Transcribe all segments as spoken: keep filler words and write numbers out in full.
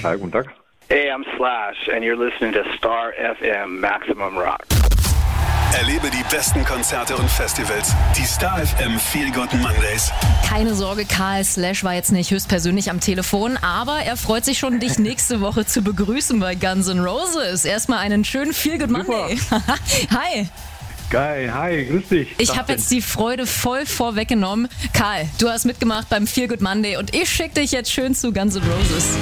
Hi, guten Tag. Hey, I'm Slash, and you're listening to Star F M Maximum Rock. Erlebe die besten Konzerte und Festivals. Die Star F M Feel Good Mondays. Keine Sorge, Karl Slash war jetzt nicht höchstpersönlich am Telefon, aber er freut sich schon, dich nächste Woche zu begrüßen bei Guns N' Roses. Erstmal einen schönen Feel Good Monday. Hi. Geil, hi, grüß dich. Ich habe jetzt die Freude voll vorweggenommen. Karl, du hast mitgemacht beim Feel Good Monday und ich schicke dich jetzt schön zu Guns N' Roses.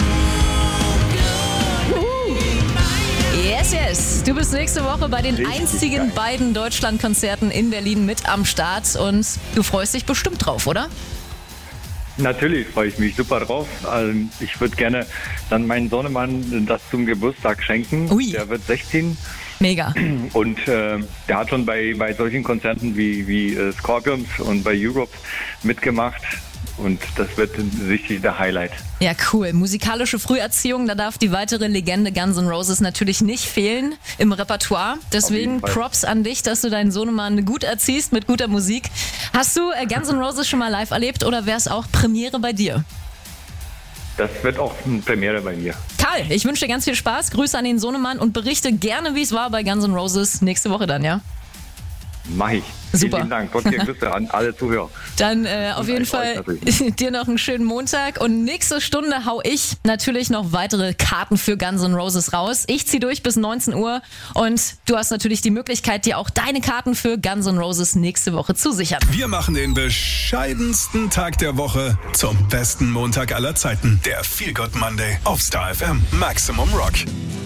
Yes, yes. Du bist nächste Woche bei den Richtig einzigen geil. beiden Deutschlandkonzerten in Berlin mit am Start und du freust dich bestimmt drauf, oder? Natürlich freue ich mich super drauf. Also ich würde gerne dann meinen Sohnemann das zum Geburtstag schenken. Ui. Der wird sechzehn Mega. und äh, der hat schon bei, bei solchen Konzerten wie, wie äh, Scorpions und bei Europe mitgemacht. Und das wird sicherlich der Highlight. Ja, cool. Musikalische Früherziehung, da darf die weitere Legende Guns N' Roses natürlich nicht fehlen im Repertoire. Deswegen Fall. Props an dich, dass du deinen Sohnemann gut erziehst mit guter Musik. Hast du äh, Guns N' Roses schon mal live erlebt oder wäre es auch Premiere bei dir? Das wird auch eine Premiere bei mir. Karl, ich wünsche dir ganz viel Spaß, Grüße an den Sohnemann und berichte gerne, wie es war bei Guns N' Roses nächste Woche dann, ja? Mach ich. Super. Vielen Dank. Trotzdem Grüße an alle Zuhörer. Dann äh, auf Und jeden euch Fall natürlich. dir noch einen schönen Montag und nächste Stunde hau ich natürlich noch weitere Karten für Guns N' Roses raus. Ich zieh durch bis neunzehn Uhr und du hast natürlich die Möglichkeit, dir auch deine Karten für Guns N' Roses nächste Woche zu sichern. Wir machen den bescheidensten Tag der Woche zum besten Montag aller Zeiten. Der Feel Good Monday auf Star F M Maximum Rock.